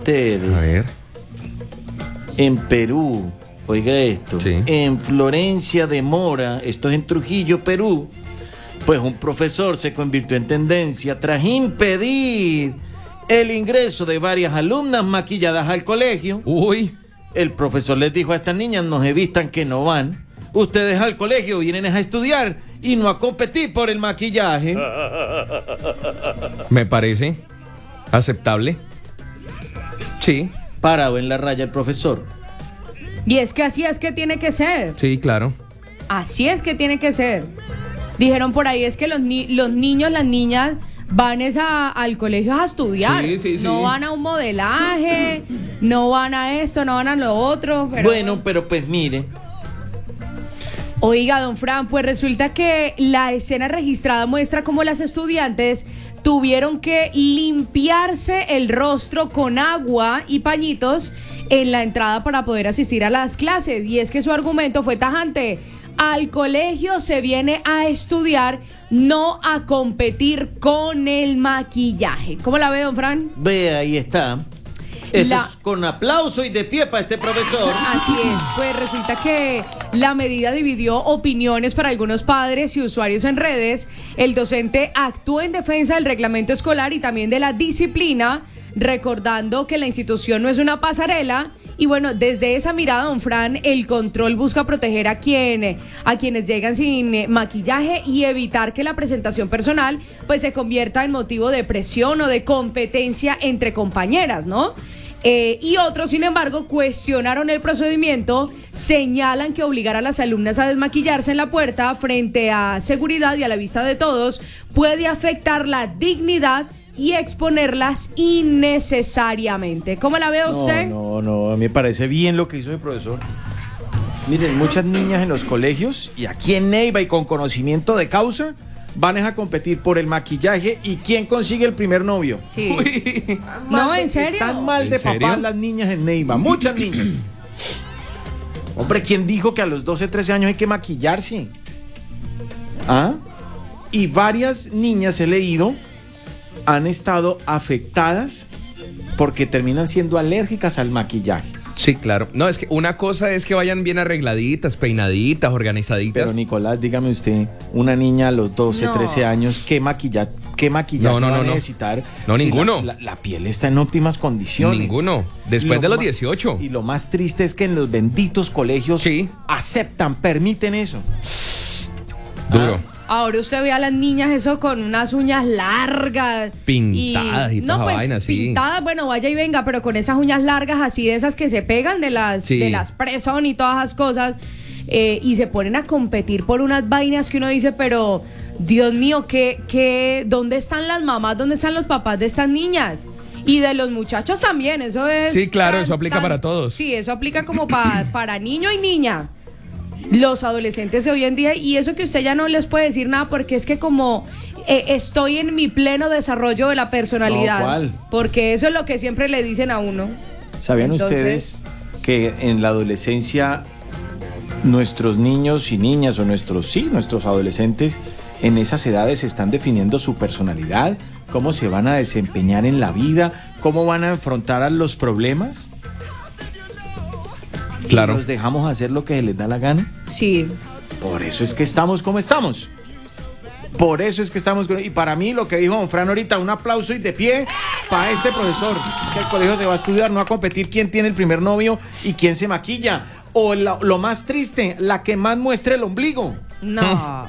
usted. A ver. En Perú, oiga esto, Sí. en Florencia de Mora, esto es en Trujillo, Perú, pues un profesor se convirtió en tendencia tras impedir el ingreso de varias alumnas maquilladas al colegio. Uy. El profesor les dijo a estas niñas: no se vistan que no van. Ustedes al colegio vienen a estudiar y no a competir por el maquillaje. Me parece aceptable. Sí, Parado en la raya el profesor. Y es que así es que tiene que ser. sí, claro. Así es que tiene que ser. Dijeron por ahí es que los niños, las niñas van al colegio a estudiar. Sí, sí, sí. No van a un modelaje, no van a esto, no van a lo otro. Bueno, pero pues mire. Oiga, don Fran, pues resulta que la escena registrada muestra cómo las estudiantes tuvieron que limpiarse el rostro con agua y pañitos en la entrada para poder asistir a las clases. Y es que su argumento fue tajante: al colegio se viene a estudiar, no a competir con el maquillaje. ¿Cómo la ve, don Fran? Ve, ahí está. Eso es con aplauso y de pie para este profesor. Así es, pues resulta que la medida dividió opiniones para algunos padres y usuarios en redes. El docente actuó en defensa del reglamento escolar y también de la disciplina, recordando que la institución no es una pasarela. Y bueno, desde esa mirada, don Fran, el control busca proteger a quienes llegan sin maquillaje y evitar que la presentación personal pues se convierta en motivo de presión o de competencia entre compañeras, ¿no? Y otros, sin embargo, cuestionaron el procedimiento, señalan que obligar a las alumnas a desmaquillarse en la puerta frente a seguridad y a la vista de todos puede afectar la dignidad y exponerlas innecesariamente. ¿Cómo la ve usted? No, a mí me parece bien lo que hizo el profesor. Miren, muchas niñas en los colegios y aquí en Neiva y con conocimiento de causa van a competir por el maquillaje y quién consigue el primer novio. Sí. No, ¿en serio? Están mal de ¿En serio? papás las niñas en Neiva, muchas niñas. Hombre, ¿quién dijo que a los 12, 13 años hay que maquillarse? ¿Ah? Y varias niñas he leído han estado afectadas porque terminan siendo alérgicas al maquillaje. Sí, claro. No, es que una cosa es que vayan bien arregladitas, peinaditas, organizaditas. Pero Nicolás, dígame usted, una niña a los 12, No. 13 años, ¿qué maquillaje va a necesitar? No, si ninguno. La piel está en óptimas condiciones. Ninguno. Después de los ma- 18. Y lo más triste es que en los benditos colegios Sí. aceptan, permiten eso. Duro. Ahora usted ve a las niñas eso con unas uñas largas. Pintadas y toda no, pues, vaina, sí. pintadas, bueno, vaya y venga, pero con esas uñas largas así de esas que se pegan de las Sí. press-on y todas esas cosas. Y se ponen a competir por unas vainas que uno dice, pero Dios mío, ¿dónde están las mamás? ¿Dónde están los papás de estas niñas? Y de los muchachos también, eso es... Sí, claro, eso aplica para todos. Sí, eso aplica como para niño y niña. Los adolescentes de hoy en día, y eso que usted ya no les puede decir nada porque es que como estoy en mi pleno desarrollo de la personalidad. No, ¿cuál? Porque eso es lo que siempre le dicen a uno. ¿Sabían Entonces- ustedes que en la adolescencia nuestros niños y niñas o nuestros adolescentes en esas edades están definiendo su personalidad, cómo se van a desempeñar en la vida, cómo van a enfrentar a los problemas? Claro. ¿Y los dejamos hacer lo que se les da la gana? Sí. Por eso es que estamos como estamos. Por eso es que estamos... Y para mí, lo que dijo don Fran ahorita, un aplauso y de pie para este profesor. Es que el colegio se va a estudiar, no a competir quién tiene el primer novio y quién se maquilla. O lo más triste, la que más muestre el ombligo. No.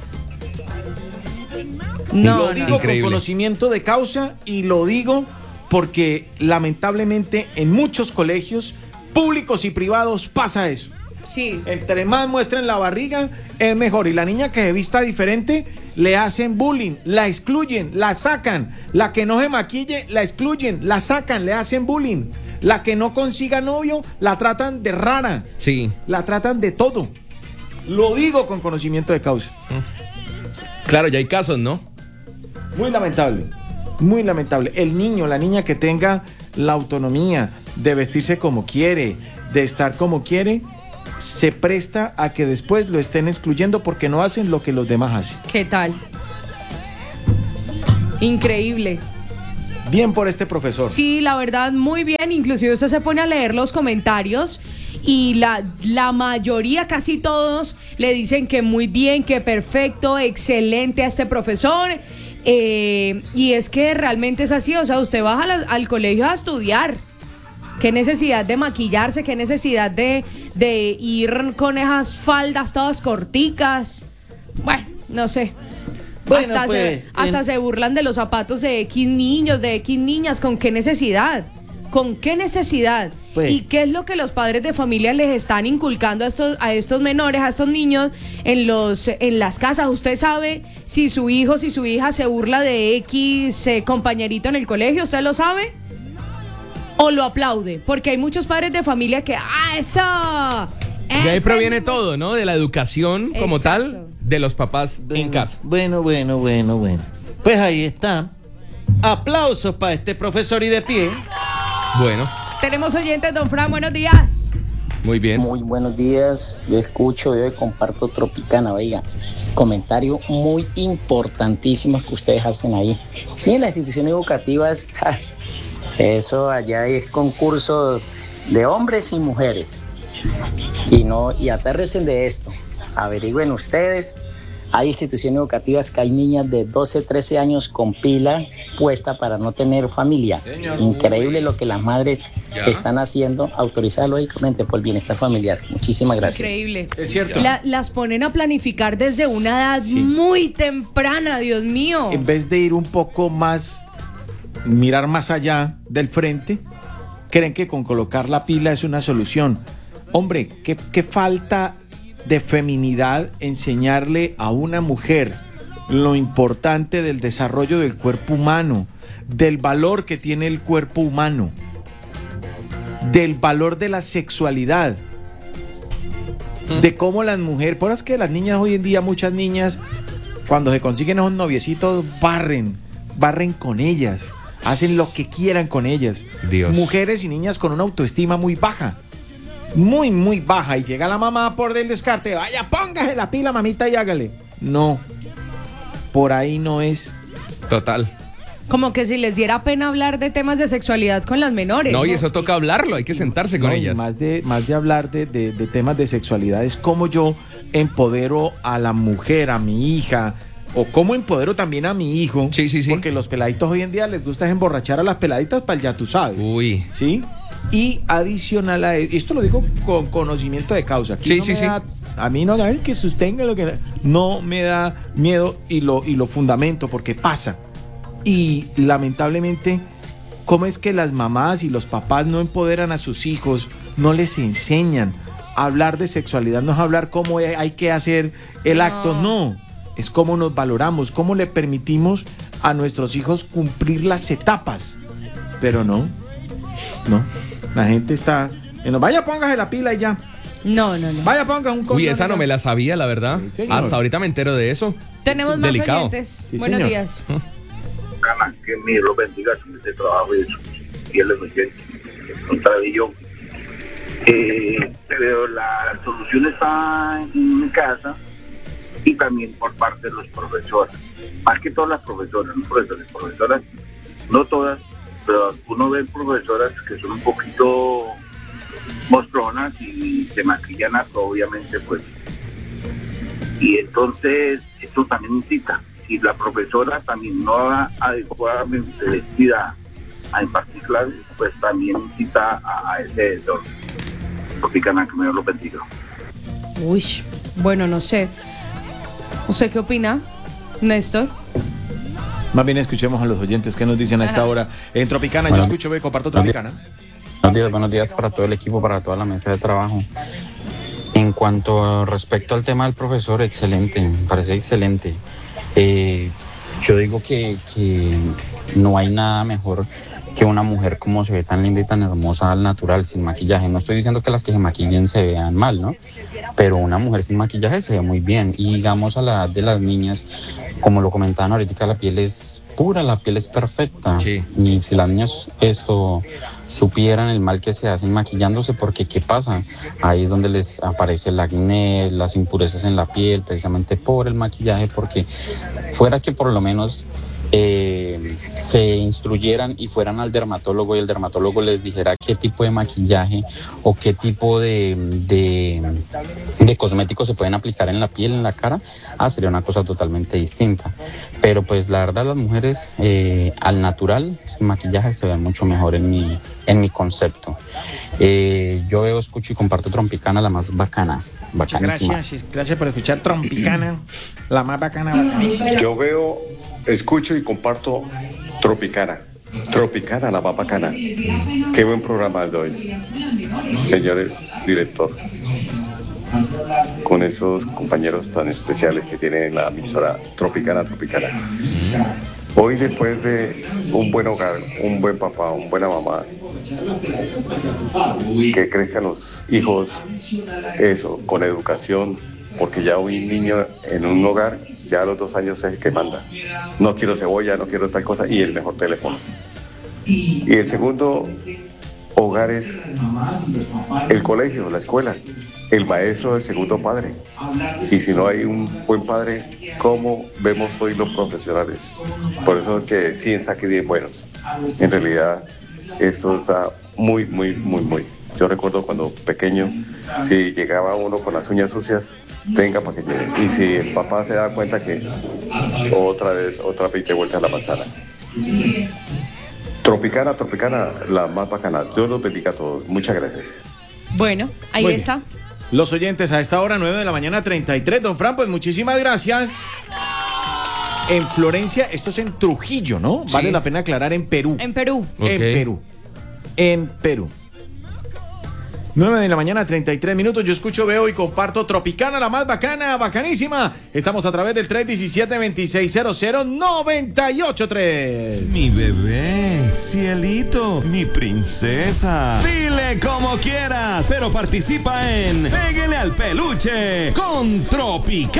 Lo digo con Increíble. conocimiento de causa y lo digo porque lamentablemente en muchos colegios públicos y privados pasa eso. Sí. Entre más muestren la barriga, es mejor. Y la niña que se vista diferente, le hacen bullying, la excluyen, la sacan. La que no se maquille, la excluyen, la sacan, le hacen bullying. La que no consiga novio, la tratan de rara. Sí. La tratan de todo. Lo digo con conocimiento de causa. Claro, ya hay casos, ¿no? Muy lamentable. Muy lamentable. El niño, la niña que tenga la autonomía de vestirse como quiere, de estar como quiere, se presta a que después lo estén excluyendo porque no hacen lo que los demás hacen. ¿Qué tal? Increíble. Bien por este profesor. Sí, la verdad, muy bien. Inclusive usted se pone a leer los comentarios y la mayoría, casi todos, le dicen que muy bien, que perfecto, excelente a este profesor. Y es que realmente es así, o sea, usted va al colegio a estudiar. Qué necesidad de maquillarse, qué necesidad de ir con esas faldas todas corticas. Bueno, no sé. Bueno, hasta se burlan de los zapatos de X niños, de X niñas. ¿Con qué necesidad? ¿Con qué necesidad? Pues. ¿Y qué es lo que los padres de familia les están inculcando a estos menores, a estos niños en las casas? ¿Usted sabe si su hijo, si su hija se burla de X compañerito en el colegio? ¿Usted lo sabe? ¿O lo aplaude? Porque hay muchos padres de familia que eso! De ahí proviene todo, ¿no? De la educación como Exacto. tal de los papás en casa. Bueno. Pues ahí está. Aplausos para este profesor y de pie. Bueno, Tenemos oyentes, don Fran, buenos días. muy bien. Muy buenos días, yo escucho, yo comparto Tropicana, oiga, comentario muy importantísimos que ustedes hacen ahí. Sí, en las instituciones educativas, eso allá es concurso de hombres y mujeres. Y atérrense de esto, averigüen ustedes. Hay instituciones educativas que hay niñas de 12, 13 años con pila puesta para no tener familia. Señor. Increíble lo que las madres Ya. están haciendo, autorizada lógicamente por el bienestar familiar. Muchísimas gracias. Increíble. Es cierto. Las ponen a planificar desde una edad Sí. muy temprana, Dios mío. En vez de ir un poco más, mirar más allá del frente, creen que con colocar la pila es una solución. Hombre, qué falta de feminidad enseñarle a una mujer lo importante del desarrollo del cuerpo humano, del valor que tiene el cuerpo humano, del valor de la sexualidad, de cómo las mujeres, por eso es que las niñas hoy en día, muchas niñas, cuando se consiguen esos noviecitos, barren con ellas, hacen lo que quieran con ellas. Dios. Mujeres y niñas con una autoestima muy baja. Muy baja, y llega la mamá por del descarte, vaya, póngase la pila, mamita, y hágale. No, por ahí no es. Total. Como que si les diera pena hablar de temas de sexualidad con las menores. No, y eso toca hablarlo, hay que sentarse con No, y ellas. más de hablar de temas de sexualidad, es cómo yo empodero a la mujer, a mi hija, o cómo empodero también a mi hijo. Sí. Porque los peladitos hoy en día les gusta emborrachar a las peladitas para el ya tú sabes. Uy. ¿Sí? Y adicional a esto lo digo con conocimiento de causa. Aquí Sí. a mí no hay que sostenga lo que no me da miedo y lo fundamento porque pasa. Y lamentablemente, ¿cómo es que las mamás y los papás no empoderan a sus hijos, no les enseñan a hablar de sexualidad? No es hablar cómo hay que hacer el acto, no. Es cómo nos valoramos, cómo le permitimos a nuestros hijos cumplir las etapas. Pero no. La gente está... vaya, póngase la pila y ya. No. Vaya, ponga un condón Uy, y esa ya. no me la sabía, la verdad. Sí, señor. Hasta ahorita me entero de eso. Tenemos más Delicado. oyentes. Sí, Buenos señor. días. Ana, que mi lo bendiga con este trabajo y eso. Y él es un trabajillo. Pero la solución está en mi casa y también por parte de los profesores. Más que todas las profesoras, profesoras, no todas, pero uno ve profesoras que son un poquito mostronas y se maquillan obviamente, pues. Y entonces esto también incita. Si la profesora también no va adecuadamente vestida a impartir clases, pues también incita a ese desorden. Tropicana, que me Dios lo bendiga. Uy, bueno, no sé. ¿Usted qué opina, Néstor? Más bien escuchemos a los oyentes que nos dicen a esta hora. En Tropicana, Bueno. yo escucho, comparto Tropicana. Buenos días para todo el equipo, para toda la mesa de trabajo. En cuanto respecto al tema del profesor, excelente, me parece excelente. Yo digo que no hay nada mejor que una mujer como se ve tan linda y tan hermosa al natural, sin maquillaje. No estoy diciendo que las que se maquillen se vean mal, ¿no? Pero una mujer sin maquillaje se ve muy bien. Y digamos a la edad de las niñas, como lo comentaban ahorita, la piel es pura, la piel es perfecta. Sí. Y si las niñas supieran el mal que se hacen maquillándose, porque ¿qué pasa? Ahí es donde les aparece el acné, las impurezas en la piel, precisamente por el maquillaje, porque fuera que por lo menos se instruyeran y fueran al dermatólogo y el dermatólogo les dijera qué tipo de maquillaje o qué tipo de cosméticos se pueden aplicar en la piel, en la cara, sería una cosa totalmente distinta. Pero pues la verdad las mujeres al natural, sin maquillaje, se ven mucho mejor en mi concepto. Yo veo, escucho y comparto Trompicana, la más bacana. Bacanísima. Gracias por escuchar Trompicana, la más bacana, bacanísima. Yo veo, escucho y comparto Tropicana. Tropicana, la más bacana. Qué buen programa el de hoy, señor director. Con esos compañeros tan especiales que tienen la emisora Tropicana. Hoy, después de un buen hogar, un buen papá, una buena mamá, que crezcan los hijos, eso, con educación, porque ya un niño en un hogar, ya a los 2 años es el que manda. No quiero cebolla, no quiero tal cosa, y el mejor teléfono. Y el segundo hogar es el colegio, la escuela. El maestro es el segundo padre. Y si no hay un buen padre, ¿cómo vemos hoy los profesionales? Por eso es que sí en Saque 10 buenos. En realidad, esto está muy. Yo recuerdo cuando pequeño, si llegaba uno con las uñas sucias, venga para que llegue. Y si el papá se da cuenta que otra vez 20 vueltas a la manzana. Tropicana, la más bacana. Dios los bendiga a todos. Muchas gracias. Bueno, ahí Bueno. está. Los oyentes a esta hora, 9 de la mañana, 33. Don Fran, pues muchísimas gracias. En Florencia, esto es en Trujillo, ¿no? Vale Sí. la pena aclarar, en Perú. En Perú. Ok. En Perú. 9 de la mañana, 33 minutos. Yo escucho, veo y comparto Tropicana, la más bacana, bacanísima. Estamos a través del 317-2600-983. Mi bebé, cielito, mi princesa. Dile como quieras, pero participa en Pégale al Peluche con Tropicana.